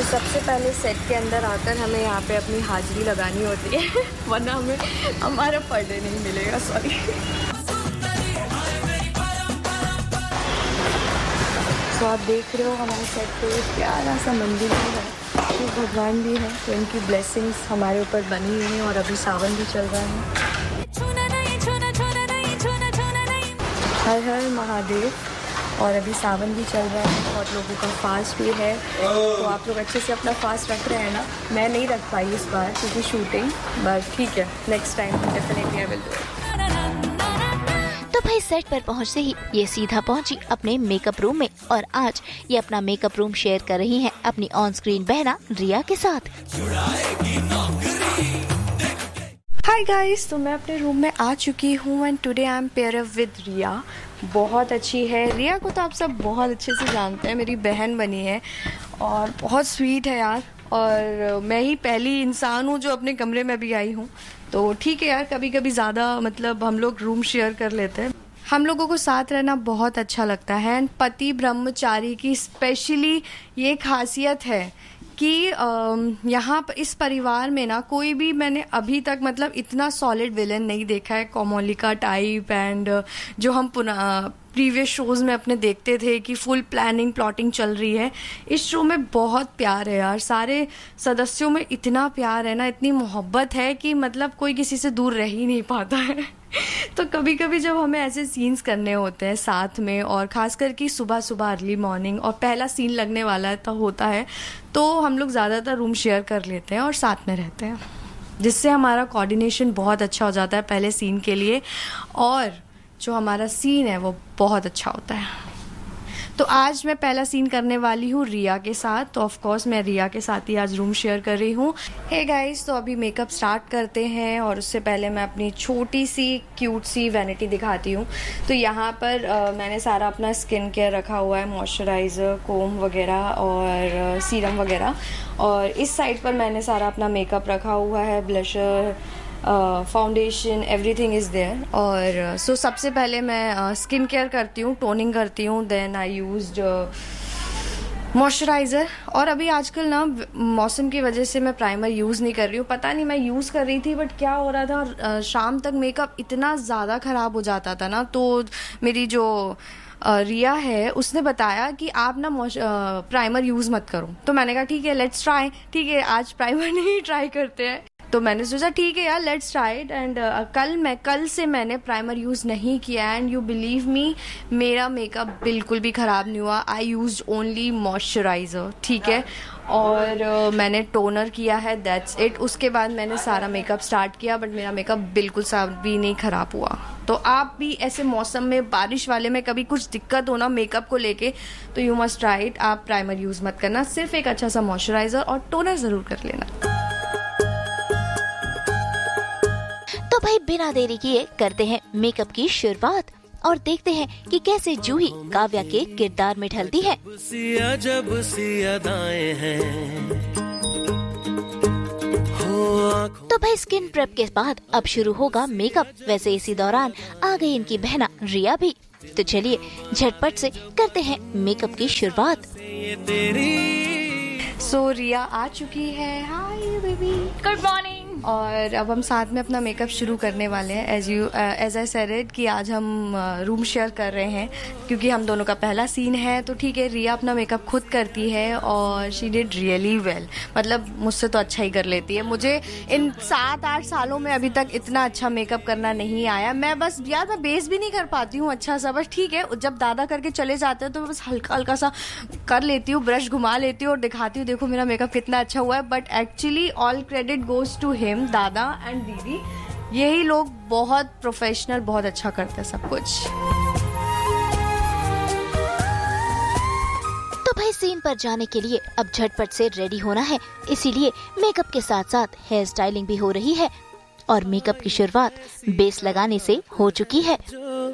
सबसे पहले सेट के अंदर आकर हमें यहाँ पे अपनी हाजिरी लगानी होती है वरना हमें हमारा पर डे नहीं मिलेगा। सॉरी। तो आप देख रहे हो हमारे सेट पे प्यारा सा मंदिर भी है, शिव भगवान भी है, तो इनकी ब्लेसिंग्स हमारे ऊपर बनी हुई हैं। और अभी सावन भी चल रहा है। हर हर महादेव। और अभी सावन भी चल रहा है, बहुत लोगों का फास्ट भी है। तो आप लोग अच्छे से अपना फास्ट रख रहे हैं ना। मैं नहीं रख पाई इस बार क्योंकि शूटिंग, बट ठीक है, next time definitely I will do it. तो भाई सेट पर पहुंचते ही ये सीधा पहुंची अपने मेकअप रूम में और आज ये अपना मेकअप रूम शेयर कर रही हैं अपनी ऑन स्क्रीन बहना रिया के साथ। हाय गाइस, तो मैं अपने रूम में आ चुकी हूँ and today I am pair up with रिया। बहुत अच्छी है। रिया को तो आप सब बहुत अच्छे से जानते हैं, मेरी बहन बनी है और बहुत स्वीट है यार। और मैं ही पहली इंसान हूँ जो अपने कमरे में भी आई हूँ, तो ठीक है यार, कभी कभी ज़्यादा मतलब हम लोग रूम शेयर कर लेते हैं। हम लोगों को साथ रहना बहुत अच्छा लगता है एंड पति ब्रह्मचारी की स्पेशली ये खासियत है कि यहाँ पर इस परिवार में ना कोई भी मैंने अभी तक मतलब इतना सॉलिड विलन नहीं देखा है, कोमोलिका टाइप एंड जो हम प्रीवियस शोज में अपने देखते थे कि फुल प्लानिंग प्लॉटिंग चल रही है। इस शो में बहुत प्यार है यार, सारे सदस्यों में इतना प्यार है ना, इतनी मोहब्बत है कि मतलब कोई किसी से दूर रह ही नहीं पाता है। तो कभी कभी जब हमें ऐसे सीन्स करने होते हैं साथ में, और खासकर कि सुबह सुबह अर्ली मॉर्निंग और पहला सीन लगने वाला है तो होता है, तो हम लोग ज़्यादातर रूम शेयर कर लेते हैं और साथ में रहते हैं, जिससे हमारा कोऑर्डिनेशन बहुत अच्छा हो जाता है पहले सीन के लिए, और जो हमारा सीन है वो बहुत अच्छा होता है। तो आज मैं पहला सीन करने वाली हूँ रिया के साथ, तो ऑफ कोर्स मैं रिया के साथ ही आज रूम शेयर कर रही हूँ। हे गाइस, तो अभी मेकअप स्टार्ट करते हैं और उससे पहले मैं अपनी छोटी सी क्यूट सी वैनिटी दिखाती हूँ। तो यहाँ पर मैंने सारा अपना स्किन केयर रखा हुआ है, मॉइस्चराइज़र, कोम वगैरह और सीरम वगैरह, और इस साइड पर मैंने सारा अपना मेकअप रखा हुआ है, blusher, foundation, everything is there. और सो सबसे पहले मैं स्किन केयर करती हूँ, टोनिंग करती हूँ, देन आई यूज्ड मॉइस्चराइज़र। और अभी आजकल ना मौसम की वजह से मैं प्राइमर यूज़ नहीं कर रही हूँ, पता नहीं मैं यूज़ कर रही थी बट क्या हो रहा था, शाम तक मेकअप इतना ज़्यादा ख़राब हो जाता था ना, तो मेरी जो रिया है उसने बताया कि आप ना प्राइमर यूज़ मत करो। तो मैंने कहा ठीक है, लेट्स ट्राई, ठीक है आज प्राइमर नहीं ट्राई करते हैं। तो मैंने सोचा ठीक है यार, लेट्स ट्राई इट। एंड कल से मैंने प्राइमर यूज़ नहीं किया एंड यू बिलीव मी, मेरा मेकअप बिल्कुल भी ख़राब नहीं हुआ। आई यूज्ड ओनली मॉइस्चराइज़र, ठीक है, और मैंने टोनर किया है, दैट्स इट। उसके बाद मैंने सारा मेकअप स्टार्ट किया, बट मेरा मेकअप बिल्कुल सा भी नहीं ख़राब हुआ। तो आप भी ऐसे मौसम में, बारिश वाले में कभी कुछ दिक्कत हो ना मेकअप को लेके, तो यू मस्ट ट्राई इट। आप प्राइमर यूज़ मत करना, सिर्फ एक अच्छा सा मॉइस्चराइज़र और टोनर ज़रूर कर लेना। तो भाई बिना देरी किए करते हैं मेकअप की शुरुआत और देखते हैं कि कैसे जूही काव्या के किरदार में ढलती है। तो भाई स्किन प्रेप के बाद अब शुरू होगा मेकअप। वैसे इसी दौरान आ गई इनकी बहना रिया भी। तो चलिए झटपट से करते हैं मेकअप की शुरुआत। सो रिया आ चुकी है। Hi baby, good morning. और अब हम साथ में अपना मेकअप शुरू करने वाले हैं। एज आई सेड इट कि आज हम रूम शेयर कर रहे हैं क्योंकि हम दोनों का पहला सीन है। तो ठीक है, रिया अपना मेकअप खुद करती है और शी डिड रियली वेल। मतलब मुझसे तो अच्छा ही कर लेती है। मुझे इन 7-8 सालों में अभी तक इतना अच्छा मेकअप करना नहीं आया। मैं बस यार मैं बेस भी नहीं कर पाती हूँ अच्छा सा, बस ठीक है जब दादा करके चले जाते हैं तो मैं बस हल्का हल्का सा कर लेती हूँ, ब्रश घुमा लेती हूँ और दिखाती हूँ देखो मेरा मेकअप कितना अच्छा हुआ है। But actually all credit goes to him, दादा एंड दीदी। यही लोग बहुत प्रोफेशनल, बहुत अच्छा करते हैं सब कुछ। तो भाई सीन पर जाने के लिए अब झटपट से रेडी होना है, इसीलिए मेकअप के साथ साथ हेयर स्टाइलिंग भी हो रही है और मेकअप की शुरुआत बेस लगाने से हो चुकी है।